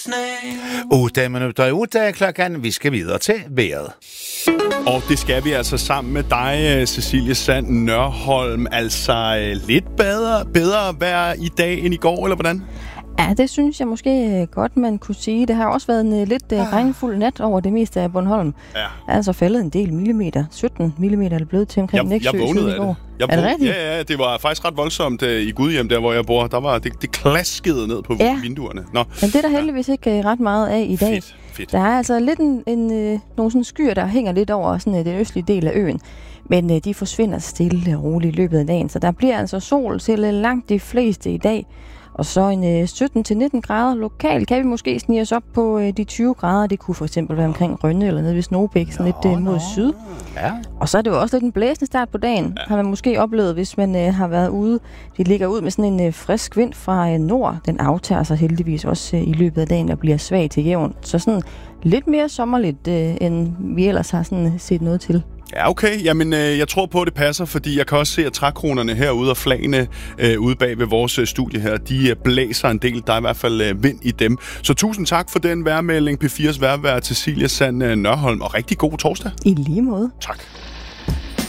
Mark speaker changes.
Speaker 1: 8 minutter i 8 klokken. Vi skal videre til vejret.
Speaker 2: Og det skal vi altså sammen med dig, Cecilie Sand Nørholm. Altså lidt bedre vejr i dag end i går, eller hvordan?
Speaker 3: Ja, det synes jeg måske godt, man kunne sige. Det har også været en lidt regnfuld nat over det meste af Bornholm. Ja. Altså faldet en del millimeter. 17 millimeter er det blevet til omkring Nexø.
Speaker 2: Jeg vågnede af det.
Speaker 3: Er det rigtigt?
Speaker 2: Ja, det var faktisk ret voldsomt i Gudhjem, der hvor jeg bor. Der var det klaskede ned på vinduerne. Nå.
Speaker 3: Men det er der heldigvis ikke ret meget af i dag.
Speaker 2: Fedt.
Speaker 3: Der er altså lidt nogle sådan skyer, der hænger lidt over sådan den østlige del af øen. Men de forsvinder stille og roligt i løbet af dagen. Så der bliver altså sol til langt de fleste i dag. Og så en 17-19 grader lokalt kan vi måske snige os op på de 20 grader. Det kunne for eksempel være omkring Rønne eller nede ved Snogebæk, sådan lidt mod syd. Ja. Og så er det jo også lidt en blæsende start på dagen, har man måske oplevet, hvis man har været ude. Det ligger ud med sådan en frisk vind fra nord. Den aftager sig heldigvis også i løbet af dagen og bliver svag til jævn. Så sådan lidt mere sommerligt, end vi ellers har sådan set noget til.
Speaker 2: Ja, okay. Jamen, jeg tror på, at det passer, fordi jeg kan også se, at trækronerne herude og flagene ude bag ved vores studie her, de blæser en del. Der er i hvert fald vind i dem. Så tusind tak for den vejrmelding, P4's vejrvært Cecilie Sand Nørholm, og rigtig god torsdag.
Speaker 3: I lige måde.
Speaker 2: Tak.